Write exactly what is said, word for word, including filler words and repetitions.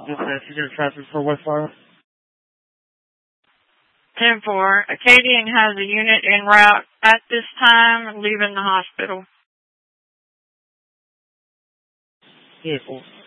Dispatch, you get traffic for West Island. ten four. Acadian has a unit en route at this time, leaving the hospital. Vehicle.